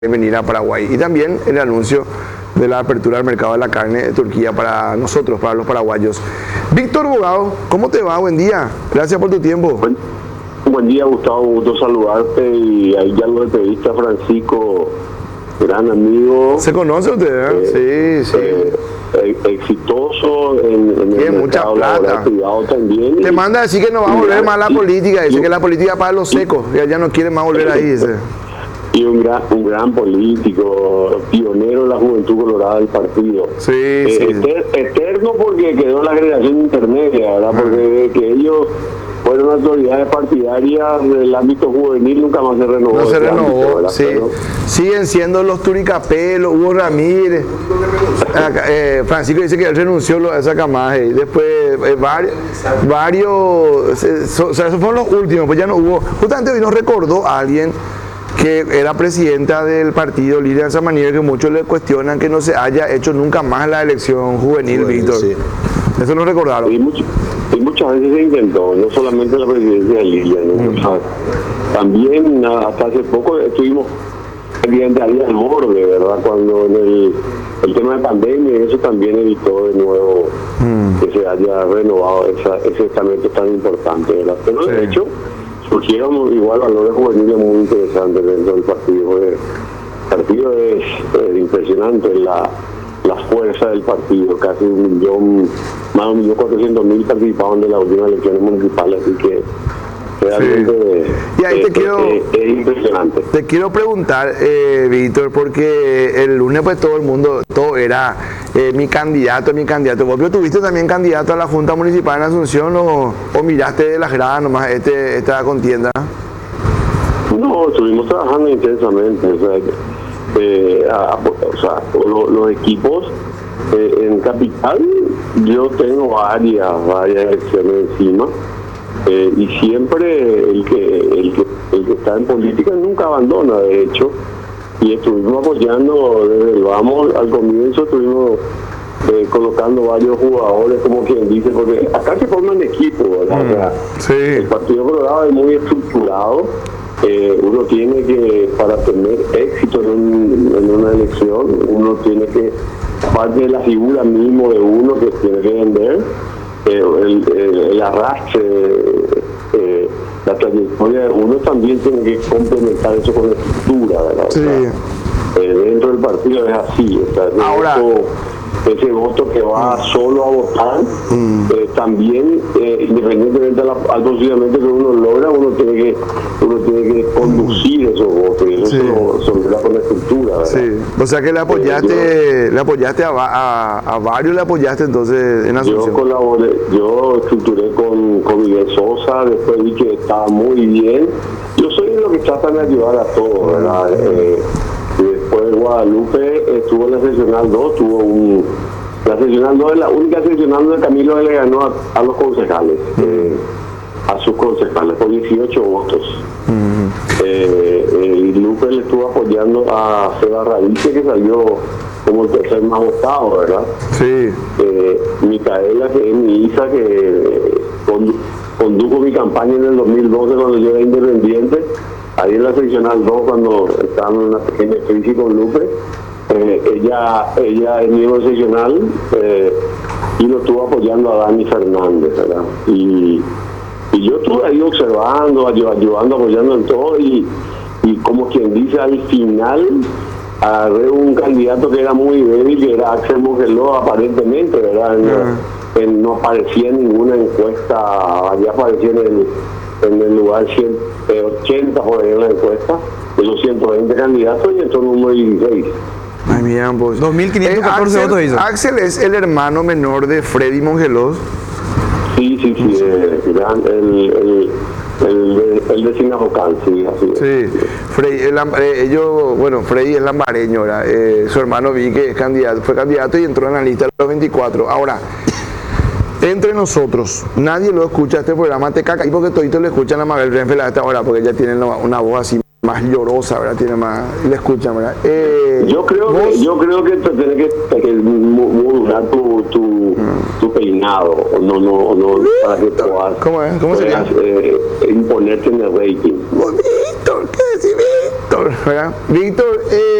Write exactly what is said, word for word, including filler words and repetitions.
venir a Paraguay. Y también el anuncio de la apertura del mercado de la carne de Turquía para nosotros, para los paraguayos. Víctor Bogado, ¿cómo te va? Buen día. Gracias por tu tiempo. Buen, buen día, Gustavo. Gusto saludarte. Y ahí ya lo entrevista a Francisco, gran amigo. ¿Se conoce usted? Eh, sí, sí. Eh, eh, exitoso en, en Tiene el mucha mercado plata. Privado también. Te manda a decir que no va a volver más a la política. Dice que la política para los secos. Que ya no quiere más volver ahí, dice. Y un gran, un gran político, pionero de la Juventud Colorada del partido. Sí, eh, sí. Eter, eterno porque quedó en la generación intermedia, ¿verdad? Porque desde que ellos fueron autoridades partidarias del ámbito juvenil nunca más se renovó. No se renovó, ámbito, sí. Pero siguen siendo los Turicapelo, Hugo Ramírez. Eh, Francisco dice que él renunció a esa camada y después eh, varios, varios eh, so, o sea, esos fueron los últimos, pues ya no hubo. Justamente hoy nos recordó a alguien que era presidenta del partido, Lilian Samaniego, que muchos le cuestionan que no se haya hecho nunca más la elección juvenil, bueno, Víctor. Sí. Eso nos recordaron. Y, mucho, y muchas veces se intentó, no solamente la presidencia de Lilian, ¿no? Mm. También hasta hace poco estuvimos evidente ahí al borde, ¿verdad? Cuando en el, el tema de pandemia, eso también evitó de nuevo mm. que se haya renovado esa, ese estamento tan importante, ¿verdad? Pero sí. De hecho, surgieron igual valores juveniles muy interesantes dentro del partido. El partido es, es impresionante, la, la fuerza del partido, casi un millón, más de un millón cuatrocientos mil participaban de las últimas elecciones municipales, así que realmente sí. Y ahí es, te quiero, es, es impresionante. Te quiero preguntar, eh, Víctor, porque el lunes pues todo el mundo, todo era eh, mi candidato, mi candidato. ¿Vos tuviste también candidato a la Junta Municipal en Asunción o, o miraste de las gradas nomás este, esta contienda? No, estuvimos trabajando intensamente, o sea, eh, a, o sea lo, los equipos eh, en Capital, yo tengo varias, varias elecciones encima. Eh, y siempre el que, el que el que está en política nunca abandona, de hecho, y estuvimos apoyando desde el vamos al comienzo, estuvimos eh, colocando varios jugadores, como quien dice, porque acá se forman equipos, ¿verdad? Mm, o sea, sí. El Partido Colorado es muy estructurado, eh, uno tiene que, para tener éxito en, un, en una elección, uno tiene que, aparte de la figura mismo de uno que tiene que vender, Eh, el, el, el arrastre, eh, la trayectoria de uno también tiene que complementar eso con la estructura, ¿verdad? Sí. O sea, eh, dentro del partido es así, o sea, ahora voto, ese voto que va mm. solo a votar, mm. eh, también, eh, independientemente al posicionamiento que uno logra, uno tiene que uno tiene que conducir mm. esos votos, y eso sí. se lo con la estructura, ¿verdad? Sí. O sea que le apoyaste, eh, yo, le apoyaste a, a, a varios, le apoyaste entonces en Asunción. Yo colaboré, yo estructuré con, con Miguel Sosa, después vi que estaba muy bien. Yo soy de los que tratan de ayudar a todos, ¿verdad? Mm. Eh, y después Guadalupe estuvo en la seccional dos, tuvo un... La seccional dos es la única seccional donde Camilo le ganó a, a los concejales, mm. eh, a sus concejales, por dieciocho votos. Mm. Eh, eh, y Lupe le estuvo apoyando a Seba Radice, que salió como el tercer más votado, ¿verdad? Sí. Eh, Micaela, que es mi hija, que condu condujo mi campaña en el dos mil doce cuando yo era independiente, ahí en la seccional dos, cuando estábamos en una pequeña crisis con Lupe, eh, ella ella es miembro seccional eh, y lo estuvo apoyando a Dani Fernández, ¿verdad? Y, y yo estuve ahí observando, ayudando, apoyando en todo, y, y como quien dice, al final agarré un candidato que era muy débil, que era Axel Mongeló, aparentemente, ¿verdad? No, uh-huh. en, no aparecía en ninguna encuesta, ya aparecía en el, en el lugar ciento ochenta por ahí en la encuesta, de los ciento veinte candidatos, y entró número dieciséis. Ay, mira, pues. dos mil quinientos catorce eh, votos hizo. Axel es el hermano menor de Freddy Mongelós. Sí, sí, sí, eh, el, el, el, el de Sinajocán, sí, así es. Sí, Freddy, el, eh, ellos, bueno, Freddy es lambareño, ¿verdad? Eh, su hermano vi que es candidato, fue candidato y entró en la lista de los veinticuatro. Ahora, entre nosotros, nadie lo escucha este programa, te caca, y porque toditos le escuchan a Mabel Renfeld a esta hora, porque ella tiene una voz así más llorosa, ¿verdad? Tiene más, le escuchan, ¿verdad? Eh, yo creo vos, que yo creo que tienes que, que modular tu, tu, mm. tu peinado, no, no, no, para que puedas, ¿Cómo es? ¿Cómo puedas, se llama? Eh, imponerte en el rating. Víctor, ¿qué decís, Víctor? ¿verdad? Víctor, eh,